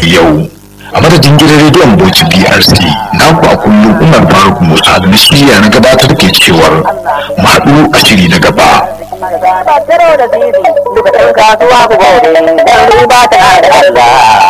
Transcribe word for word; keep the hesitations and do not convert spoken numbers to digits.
yau. A madadin gidan rediyon Bauchi B R C na ku a kullum Umar Faruk Musa da na shirya na gabatar ke cewar mu haɗu a shiri na gaba. Ba taro da zizi duka ɗan kasuwa ku bauɗe, ɗan riba ta da Allah.